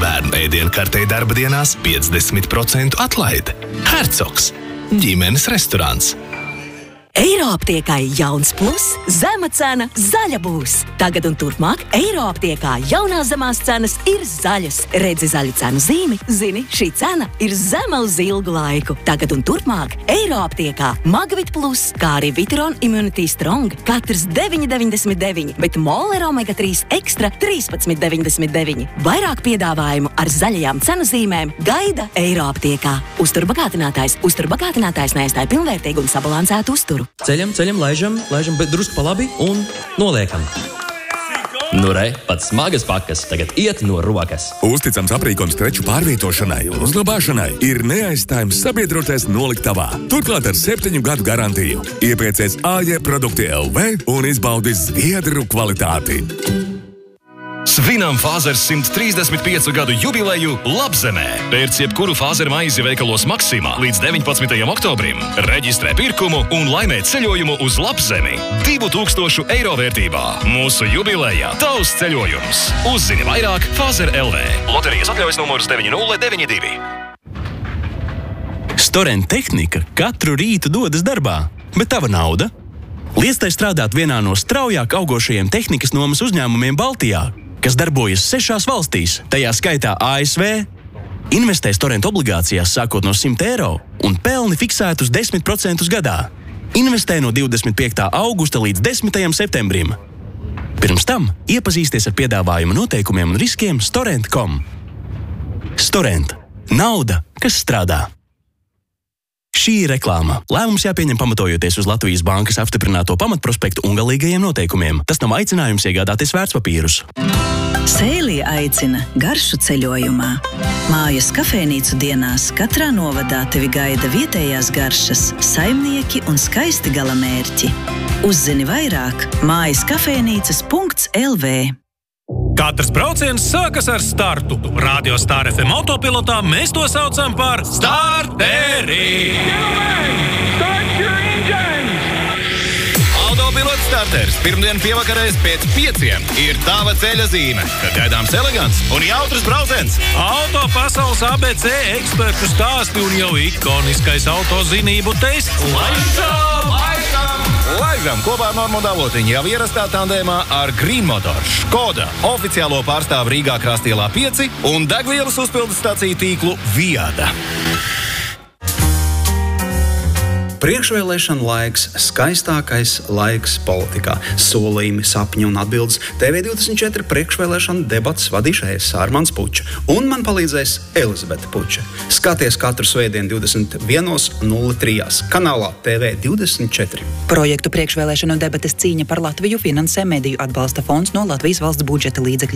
bērnu ēdienkartei darba dienās 50% atlaide. Hercogs. Ģimenes restorāns. Eiroaptiekai jauns plus, zema cena, zaļa būs. Tagad un turpmāk Eiroaptiekā jaunās zemās cenas ir zaļas. Redzi zaļu cenu zīmi, zini, šī cena ir zema uz ilgu laiku. Tagad un turpmāk Eiroaptiekā Magvit plus, kā arī Viteron Immunity Strong, katrs 9,99, bet Moler Omega 3 Extra 13,99. Vairāk piedāvājumu ar zaļajām cenu zīmēm gaida Eiroaptiekā. Uzturbagātinātājs neaizstāja pilnvērtīgu un sabalansētu uzturu. Ceļam, laižam, bet drusku pa labi un noliekam. Nu re, pat smagas pakas tagad iet no rokas. Uzticams aprīkojums preču pārvietošanai un uzglabāšanai ir neaizstājams sabiedrotais noliktavā. Turklāt ar 7 gadu garantiju. Iepiecies AJ Produkti LV un izbaudi zviedru kvalitāti. Svinām Fāzers 135 gadu jubileju Labzemē. Pērc jebkuru Fāzeru maizi veikalos Maksimā līdz 19. oktobrim. Reģistrē pirkumu un laimē ceļojumu uz Labzemi 2000 eiro vērtībā. Mūsu jubilejā tavs ceļojums. Uzzini vairāk Fāzer LV. Loterijas atļaujas numurs 9092. Storent tehnika katru rītu dodas darbā, bet tava nauda? Liec tai strādāt vienā no straujāk augošajiem tehnikas nomas uzņēmumiem Baltijā, kas darbojas 6 valstīs, tajā skaitā ASV. Investē Storent obligācijās sākot no 100 eiro un pelni fiksētus 10% gadā. Investē no 25. augusta līdz 10. septembrim. Pirms tam iepazīsties ar piedāvājuma noteikumiem un riskiem Storent.com. Storent. Nauda, kas strādā. Šī ir reklāma. Lēmums jāpieņem pamatojoties uz Latvijas Bankas apstiprināto pamatprospektu un galīgajiem noteikumiem. Tas nav aicinājums iegādāties vērtspapīrus. Sēlija aicina garšu ceļojumā. Mājas kafejnīcu dienās katrā novadā tevi gaida vietējās garšas, saimnieki un skaisti galamērķi. Uzzini vairāk mājas kafejnīcas.lv. Katrs brauciens sākas ar startu. Radio Star FM autopilotā mēs to saucam par starteri. Autopilots starters pirmdien pievakarēs pēc 5 ir tava ceļa zīme, kad gaidāms elegants un jautrs brauciens. Auto pasaules ABC ekspertu stāsti un jau ikoniskais autozinību tests. Laižam kopā ar Normu Davotiņu jau ierastā tandēmā ar Green Motors, Škoda, oficiālo pārstāvu Rīgā Krastielā 5 un degvielas uzpildes staciju tīklu Viada. Priekšvēlēšana laiks, skaistākais laiks politikā. Solījumi, sapņi un atbildes. TV24 priekšvēlēšana debats vadīšais Armands Puča. Un man palīdzēs Elizabete Puča. Skaties katru svētdienu 21:03 kanālā TV24. Projektu priekšvēlēšanu debates cīņa par Latviju finansē Mediju atbalsta fonds no Latvijas valsts budžeta līdzekļu.